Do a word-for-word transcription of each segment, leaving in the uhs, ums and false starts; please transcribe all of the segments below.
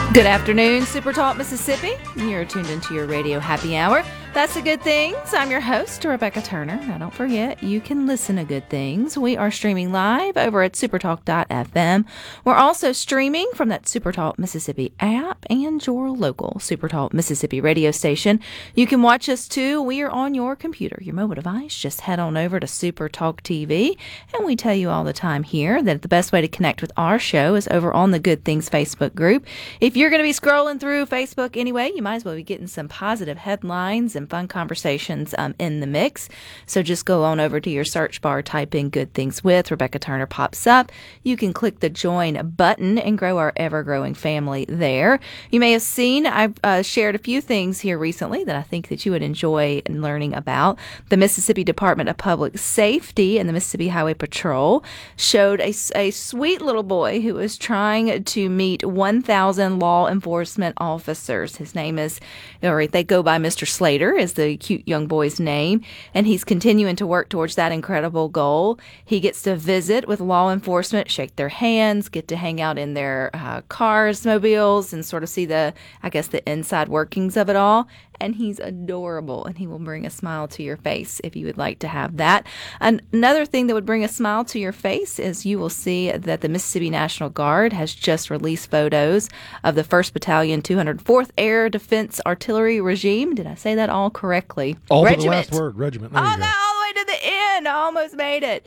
Good afternoon, Super Talk Mississippi. You're tuned into your radio happy hour. That's the Good Things. I'm your host, Rebecca Turner. Now, don't forget, you can listen to Good Things. We are streaming live over at supertalk dot f m. We're also streaming from that SuperTalk Mississippi app and your local SuperTalk Mississippi radio station. You can watch us, too. We are on your computer, your mobile device. Just head on over to SuperTalk T V. And we tell you all the time here that the best way to connect with our show is over on the Good Things Facebook group. If you're going to be scrolling through Facebook anyway, you might as well be getting some positive headlines and fun conversations um, in the mix. So just go on over to your search bar, type in Good Things with Rebecca Turner pops up. You can click the join button and grow our ever-growing family there. You may have seen I've uh, shared a few things here recently that I think that you would enjoy learning about. The Mississippi Department of Public Safety and the Mississippi Highway Patrol showed a, a sweet little boy who was trying to meet one thousand law enforcement officers. His name is, or they go by Mister Slater, is the cute young boy's name, and he's continuing to work towards that incredible goal. He gets to visit with law enforcement, shake their hands, get to hang out in their uh, cars, mobiles, and sort of see the, I guess, the inside workings of it all. And he's adorable, and he will bring a smile to your face if you would like to have that. And another thing that would bring a smile to your face is you will see that the Mississippi National Guard has just released photos of the first Battalion, two hundred fourth Air Defense Artillery Regime. Did I say that all correctly? All Regiment. the last word, regiment. There oh, you go. No, all the way to the end. I almost made it.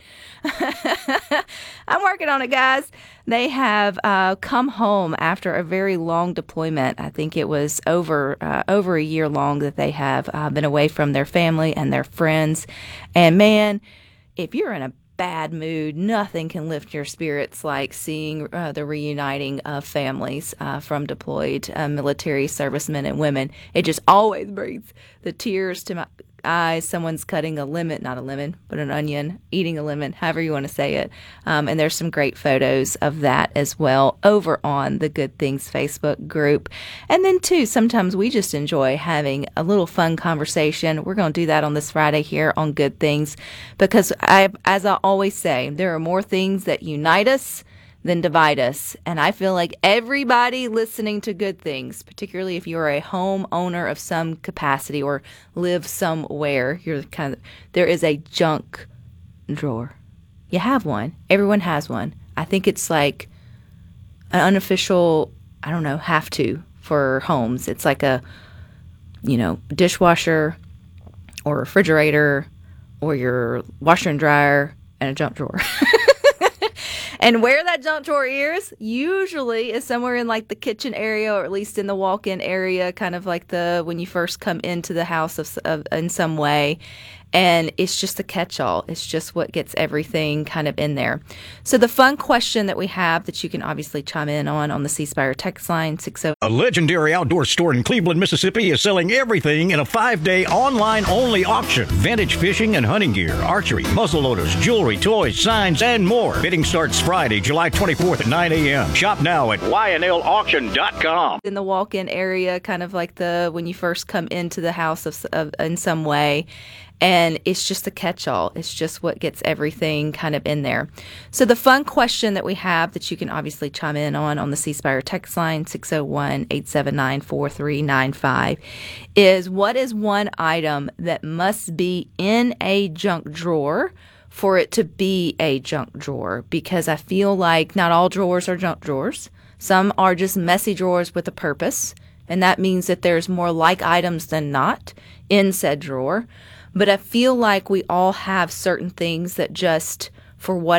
I'm working on it, guys. They have uh, come home after a very long deployment. I think it was over uh, over a year long that they have uh, been away from their family and their friends. And man, if you're in a bad mood, nothing can lift your spirits like seeing uh, the reuniting of families uh, from deployed uh, military servicemen and women. It just always brings the tears to my eyes. Someone's cutting a lemon, not a lemon, but an onion, eating a lemon, however you want to say it. Um, and there's some great photos of that as well over on the Good Things Facebook group. And then, too, sometimes we just enjoy having a little fun conversation. We're going to do that on this Friday here on Good Things because, I, as I always say, there are more things that unite us than divide us. And I feel like everybody listening to Good Things, particularly if you're a homeowner of some capacity or live somewhere, you're kind of, there is a junk drawer. You have one. Everyone has one. I think it's like an unofficial, I don't know, have to for homes. It's like a, you know, dishwasher or refrigerator or your washer and dryer and a junk drawer. And where that junk drawer is usually is somewhere in like the kitchen area or at least in the walk-in area, kind of like the when you first come into the house of, of in some way. And it's just a catch-all. It's just what gets everything kind of in there. So the fun question that we have that you can obviously chime in on on the C Spire text line, six oh. A legendary outdoor store in Cleveland, Mississippi is selling everything in a five-day online-only auction. Vintage fishing and hunting gear, archery, muzzleloaders, jewelry, toys, signs, and more. Bidding starts Friday, July twenty-fourth at nine a.m. Shop now at y n l auction dot com. In the walk-in area, kind of like the when you first come into the house of, of in some way. And it's just a catch-all. It's just what gets everything kind of in there. So the fun question that we have that you can obviously chime in on on the C Spire text line, six oh one, eight seven nine, four three nine five, is what is one item that must be in a junk drawer for it to be a junk drawer? Because I feel like not all drawers are junk drawers. Some are just messy drawers with a purpose. And that means that there's more like items than not in said drawer. But I feel like we all have certain things that just, for what